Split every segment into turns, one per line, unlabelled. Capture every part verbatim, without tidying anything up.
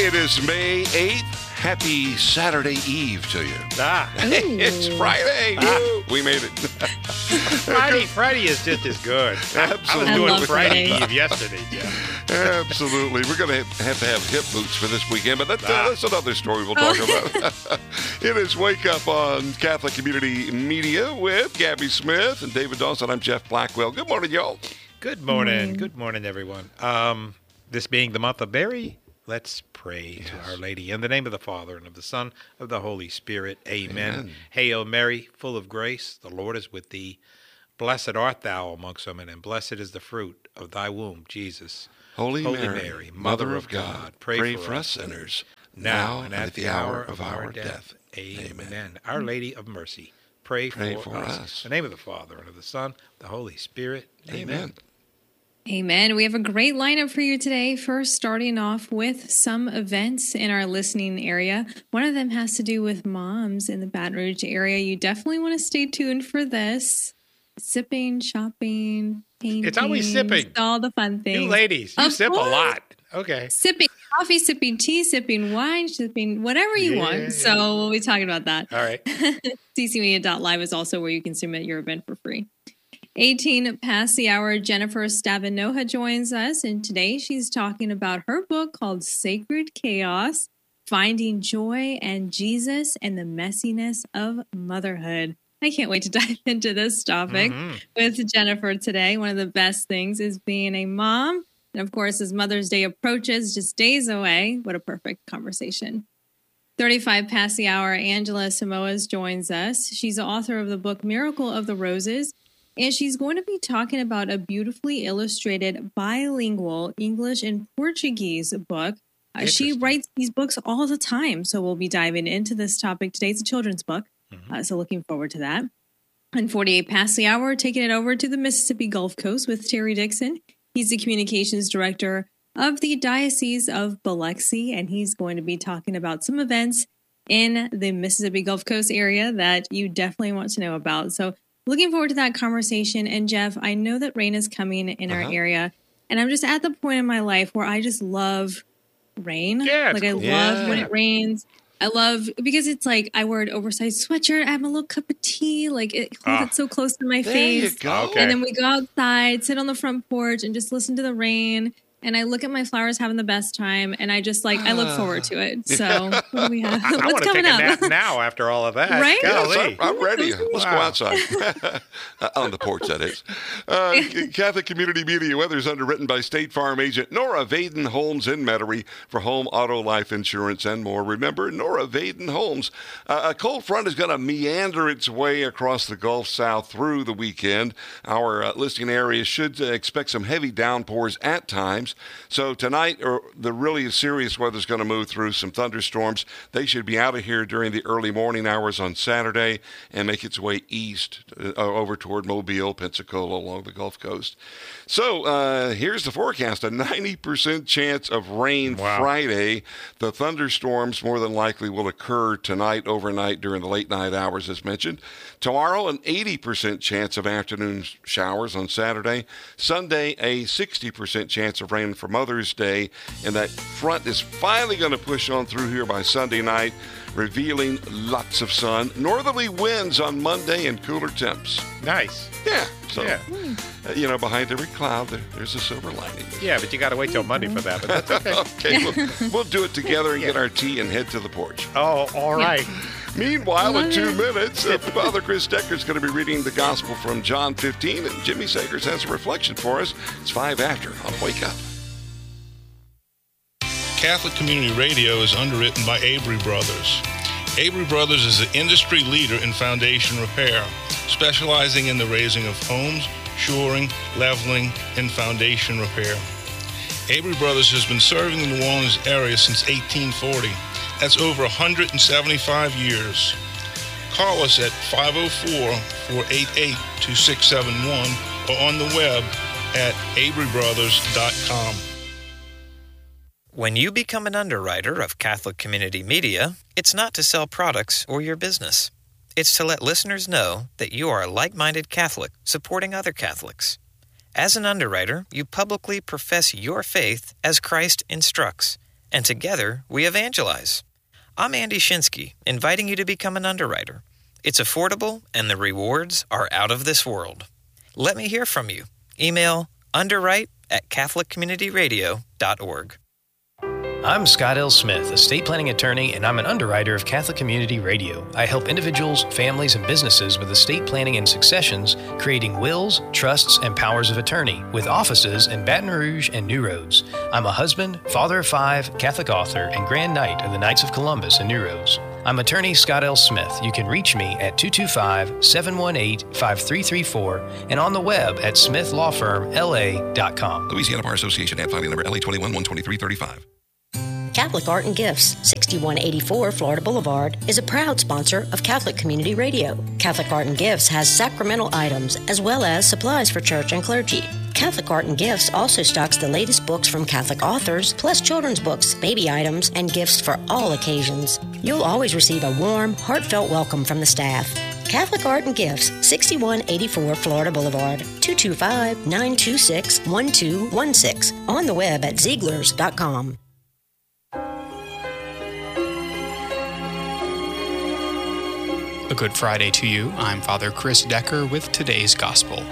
It is May eighth. Happy Saturday Eve to you.
Ah.
It's Friday. Ah. We made it.
Friday Friday is just as good.
Absolutely.
I was doing
Friday.
Friday Eve yesterday, Jeff.
Absolutely. We're going to have to have hip boots for this weekend, but that's,
Ah.
uh, that's another story we'll talk about. It is Wake Up on Catholic Community Media with Gabby Smith and David Dawson. I'm Jeff Blackwell. Good morning, y'all.
Good morning. Good morning, everyone. Um, this being the month of Mary, let's pray yes. to Our Lady. In the name of the Father, and of the Son, of the Holy Spirit. Amen. Amen. Hail Mary, full of grace, the Lord is with thee. Blessed art thou amongst women, and blessed is the fruit of thy womb, Jesus.
Holy,
Holy
Mary,
Mary, Mother of God, pray,
pray
for,
for us sinners, now and at the hour of our death. Amen.
Amen. Our Lady of Mercy, pray,
pray
for,
for
us.
us.
In the name of the Father, and of the Son, the Holy Spirit. Amen.
Amen.
Amen. We have a great lineup for you today. First, starting off with some events in our listening area. One of them has to do with moms in the Baton Rouge area. You definitely want to stay tuned for this. Sipping, shopping, painting.
It's always sipping.
All the fun things.
You ladies, you
of
sip
course.
a lot. Okay.
Sipping coffee, sipping tea, sipping wine, sipping whatever you
Yeah,
want.
yeah.
So we'll be talking about that.
All right.
C C media dot live is also where you can submit your event for free. eighteen past the hour, Jennifer Stavinoha joins us, and today she's talking about her book called Sacred Chaos, Finding Joy and Jesus and the Messiness of Motherhood. I can't wait to dive into this topic
Mm-hmm.
with Jennifer today. One of the best things is being a mom. And of course, as Mother's Day approaches, just days away, what a perfect conversation. thirty-five past the hour, Angela Samoas joins us. She's the author of the book Miracle of the Roses, and she's going to be talking about a beautifully illustrated bilingual English and Portuguese book. Uh, she writes these books all the time, so we'll be diving into this topic today. It's a children's book, mm-hmm. uh, so looking forward to that. And forty-eight past the hour, taking it over to the Mississippi Gulf Coast with Terry Dixon. He's the communications director of the Diocese of Biloxi, and he's going to be talking about some events in the Mississippi Gulf Coast area that you definitely want to know about. So looking forward to that conversation. And Jeff, I know that rain is coming in uh-huh. our area, and I'm just at the point in my life where I just love rain.
Yeah,
like I
cool.
love
yeah.
when it rains. I love, because it's like I wear an oversized sweatshirt, I have a little cup of tea, like it holds
ah.
it so close to my
There
face.
you go.
Okay.
And then we go outside, sit on the front porch, and just listen to the rain. And I look at my flowers having the best time, and I just like, I look forward to it. So what do we have?
I, I want
What's
to take
coming
a
up?
nap now after all of that.
Right?
Yes,
Golly.
I'm, I'm ready. Let's
Wow.
go outside. On the porch, that is. Uh, Catholic Community Media weather is underwritten by State Farm agent Nora Vaden Holmes in Metairie for home, auto, life insurance, and more. Remember, Nora Vaden Holmes. Uh, a cold front is going to meander its way across the Gulf South through the weekend. Our uh, listing area should uh, expect some heavy downpours at times. So tonight, or the really serious weather is going to move through some thunderstorms. They should be out of here during the early morning hours on Saturday and make its way east uh, over toward Mobile, Pensacola, along the Gulf Coast. So uh, here's the forecast. A ninety percent chance of rain
Wow.
Friday. The thunderstorms more than likely will occur tonight, overnight, during the late night hours, as mentioned. Tomorrow, an eighty percent chance of afternoon showers on Saturday. Sunday, a sixty percent chance of rain for Mother's Day. And that front is finally going to push on through here by Sunday night, revealing lots of sun. Northerly winds on Monday and cooler temps.
Nice.
Yeah. So,
Yeah.
uh, you know, behind every cloud, there, there's a silver lining.
Yeah, but you got to wait till Monday for that. But that's okay.
Okay, we'll, we'll do it together and get our tea and head to the porch.
Oh, all right.
Meanwhile, in
Love
two
it.
minutes, uh, Father Chris Decker is going to be reading the gospel from John fifteen, and Jimmy Sagers has a reflection for us. It's five after on Wake Up.
Catholic Community Radio is underwritten by Abry Brothers. Abry Brothers is the industry leader in foundation repair, specializing in the raising of homes, shoring, leveling, and foundation repair. Abry Brothers has been serving the New Orleans area since eighteen forty. That's over one hundred seventy-five years. Call us at five oh four, four eight eight, two six seven one or on the web at abry brothers dot com.
When you become an underwriter of Catholic Community Media, it's not to sell products or your business. It's to let listeners know that you are a like-minded Catholic supporting other Catholics. As an underwriter, you publicly profess your faith as Christ instructs, and together we evangelize. I'm Andy Shinsky, inviting you to become an underwriter. It's affordable, and the rewards are out of this world. Let me hear from you. Email underwrite at catholic community radio dot org.
I'm Scott L. Smith, estate planning attorney, and I'm an underwriter of Catholic Community Radio. I help individuals, families, and businesses with estate planning and successions, creating wills, trusts, and powers of attorney, with offices in Baton Rouge and New Roads. I'm a husband, father of five, Catholic author, and Grand Knight of the Knights of Columbus in New Roads. I'm attorney Scott L. Smith. You can reach me at two two five, seven one eight, five three three four and on the web at smith law firm l a dot com.
Louisiana Bar Association, ad filing number L A twenty-one one twenty-three thirty-five.
Catholic Art and Gifts, sixty-one eighty-four Florida Boulevard, is a proud sponsor of Catholic Community Radio. Catholic Art and Gifts has sacramental items as well as supplies for church and clergy. Catholic Art and Gifts also stocks the latest books from Catholic authors, plus children's books, baby items, and gifts for all occasions. You'll always receive a warm, heartfelt welcome from the staff. Catholic Art and Gifts, sixty-one eighty-four Florida Boulevard, two two five, nine two six, one two one six. On the web at Zieglers dot com.
A good Friday to you. I'm Father Chris Decker with today's Gospel.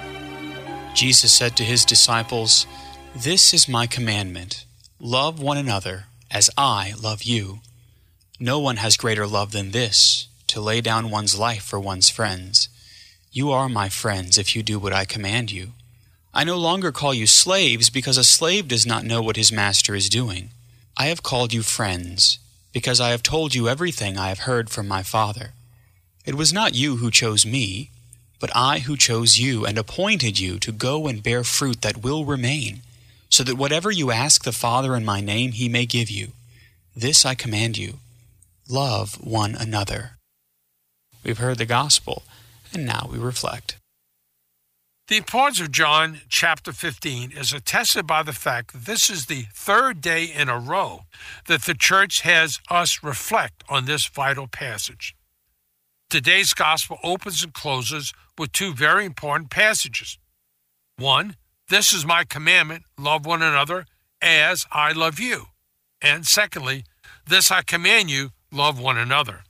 Jesus said to his disciples, "This is my commandment, love one another as I love you. No one has greater love than this, to lay down one's life for one's friends. You are my friends if you do what I command you. I no longer call you slaves, because a slave does not know what his master is doing. I have called you friends, because I have told you everything I have heard from my Father. It was not you who chose me, but I who chose you and appointed you to go and bear fruit that will remain, so that whatever you ask the Father in my name he may give you. This I command you, love one another." We've heard the gospel, and now we reflect.
The importance of John chapter fifteen is attested by the fact that this is the third day in a row that the church has us reflect on this vital passage. Today's gospel opens and closes with two very important passages. One, "This is my commandment, love one another as I love you." And secondly, "This I command you, love one another."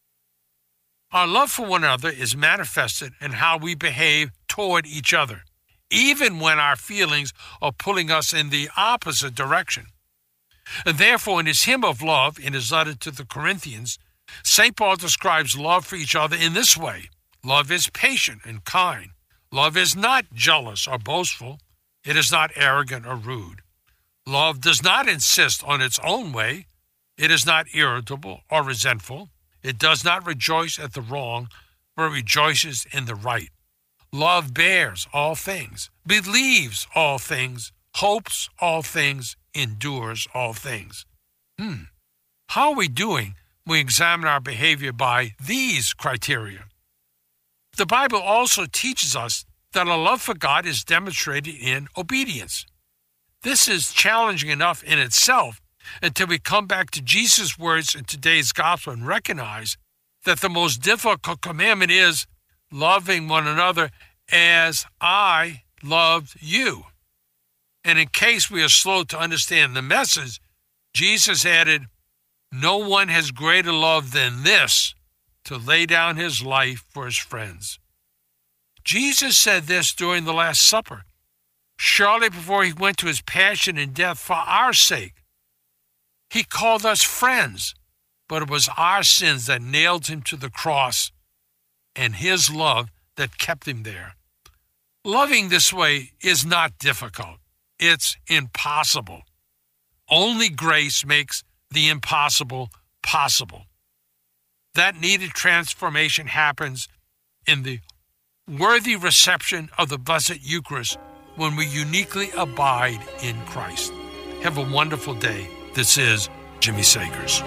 Our love for one another is manifested in how we behave toward each other, even when our feelings are pulling us in the opposite direction. And therefore, in his hymn of love, in his letter to the Corinthians, Saint Paul describes love for each other in this way: love is patient and kind. Love is not jealous or boastful. It is not arrogant or rude. Love does not insist on its own way. It is not irritable or resentful. It does not rejoice at the wrong, but rejoices in the right. Love bears all things, believes all things, hopes all things, endures all things. Hmm. How are we doing when we examine our behavior by these criteria? The Bible also teaches us that our love for God is demonstrated in obedience. This is challenging enough in itself until we come back to Jesus' words in today's gospel and recognize that the most difficult commandment is loving one another as I loved you. And in case we are slow to understand the message, Jesus added, "No one has greater love than this, to lay down his life for his friends." Jesus said this during the Last Supper, shortly before he went to his passion and death for our sake. He called us friends, but it was our sins that nailed him to the cross and his love that kept him there. Loving this way is not difficult. It's impossible. Only grace makes the impossible possible. That needed transformation happens in the worthy reception of the Blessed Eucharist when we uniquely abide in Christ. Have a wonderful day. This is Jimmy Sagers.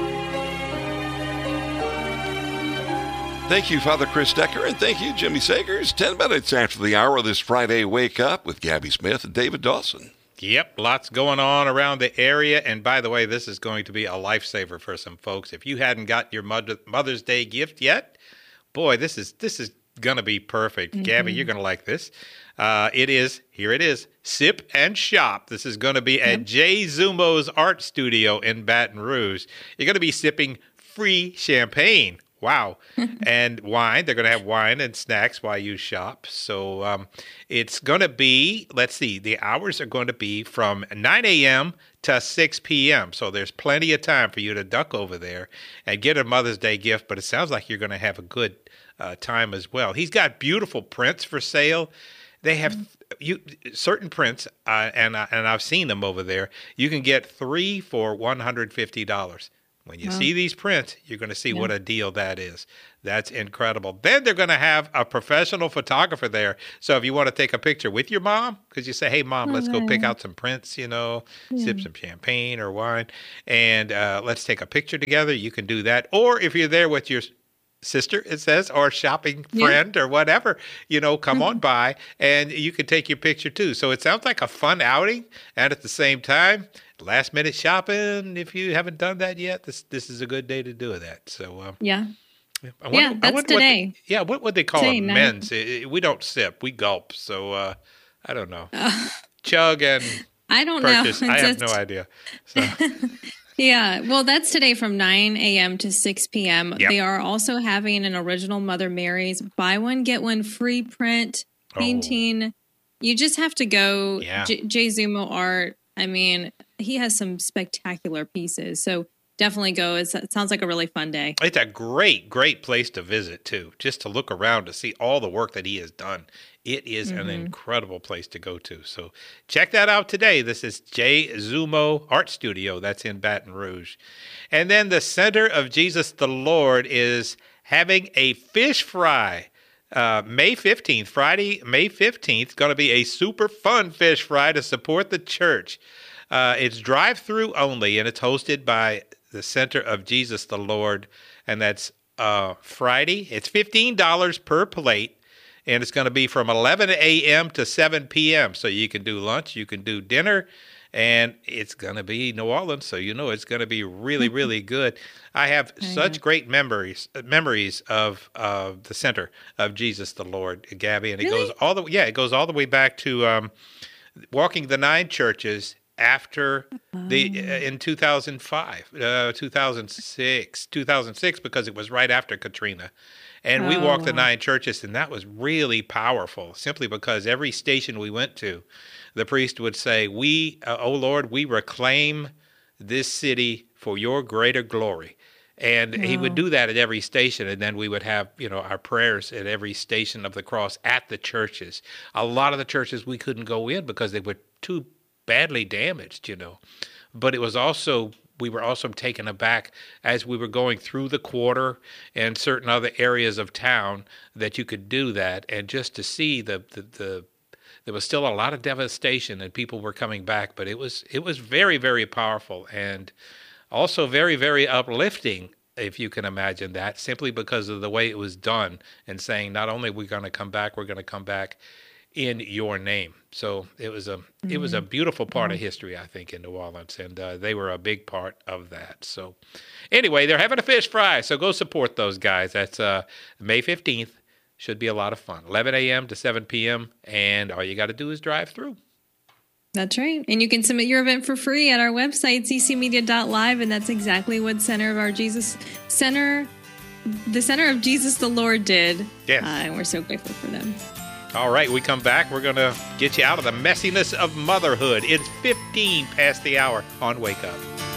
Thank you, Father Chris Decker, and thank you, Jimmy Sagers. Ten minutes after the hour of this Friday Wake Up with Gabby Smith and David Dawson.
Yep, lots going on around the area. And by the way, this is going to be a lifesaver for some folks. If you hadn't got your Mother, Mother's Day gift yet, boy, this is this is going to be perfect. Mm-hmm. Gabby, you're going to like this. Uh, it is, here it is, Sip and Shop. This is going to be at Jay Zumo's Art Studio in Baton Rouge. You're going to be sipping free champagne. Wow. And wine. They're going to have wine and snacks while you shop. So um, it's going to be, let's see, the hours are going to be from nine a.m. to six p.m. So there's plenty of time for you to duck over there and get a Mother's Day gift. But it sounds like you're going to have a good uh, time as well. He's got beautiful prints for sale. They have you certain prints, uh, and, uh, and I've seen them over there. You can get three for one hundred fifty dollars. When you wow. see these prints, you're going to see yeah. what a deal that is. That's incredible. Then they're going to have a professional photographer there. So if you want to take a picture with your mom, because you say, hey, Mom, oh, let's go pick out some prints, you know, yeah. sip some champagne or wine, and uh, let's take a picture together. You can do that. Or if you're there with your sister, it says, or shopping friend yeah. or whatever, you know, come on by and you can take your picture too. So it sounds like a fun outing. And at the same time, last minute shopping, if you haven't done that yet, this this is a good day to do that. So um,
yeah.
I wonder,
yeah, that's
I
today.
What, yeah, what would they call
today,
them? Men's. It, we don't sip, we gulp. So uh, I don't know. Uh, Chug and
I don't
purchase.
know.
I have no idea. So.
Yeah, well, that's today from nine a.m. to six p.m. Yep. They are also having an original Mother Mary's buy one, get one free print painting. Oh. You just have to go. Yeah. J- Jay Zumo Art. I mean, he has some spectacular pieces. So definitely go. It's, it sounds like a really fun day.
It's a great, great place to visit, too, just to look around to see all the work that he has done. It is mm-hmm. an incredible place to go to. So check that out today. This is Jay Zumo Art Studio. That's in Baton Rouge. And then the Center of Jesus the Lord is having a fish fry. Uh, May fifteenth, Friday, May fifteenth, going to be a super fun fish fry to support the church. Uh, it's drive-through only, and it's hosted by the Center of Jesus the Lord, and that's uh, Friday. It's fifteen dollars per plate, and it's going to be from eleven a.m. to seven p.m., so you can do lunch, you can do dinner, and it's going to be New Orleans, so you know it's going to be really, really good. I have oh, such yeah. great memories memories of uh, the Center of Jesus the Lord, Gabby, and it really? goes all the yeah, it goes all the way back to um, walking the nine churches after the uh, in two thousand five, uh, two thousand six, two thousand six, because it was right after Katrina. And oh, we walked the nine churches, and that was really powerful, simply because every station we went to, the priest would say, "We, uh, oh Lord, we reclaim this city for your greater glory." And wow. he would do that at every station, and then we would have, you know, our prayers at every station of the cross at the churches. A lot of the churches we couldn't go in because they were too badly damaged, you know. But it was also, we were also taken aback as we were going through the quarter and certain other areas of town that you could do that, and just to see the the, the there was still a lot of devastation and people were coming back, but it was it was very, very powerful and also very, very uplifting, if you can imagine that, simply because of the way it was done and saying not only are we going to come back, we're going to come back in your name. So it was a mm-hmm. it was a beautiful part mm-hmm. of history, I think, in New Orleans, and uh, they were a big part of that. So anyway, they're having a fish fry, so go support those guys. That's uh, May fifteenth. Should be a lot of fun. eleven a.m. to seven p.m., and all you got to do is drive through.
That's right. And you can submit your event for free at our website, c c media dot live, and that's exactly what Center of our Jesus Center, the Center of Jesus the Lord did. Yes. Uh, and we're so grateful for them.
All right, we come back. We're going to get you out of the messiness of motherhood. It's fifteen past the hour on Wake Up.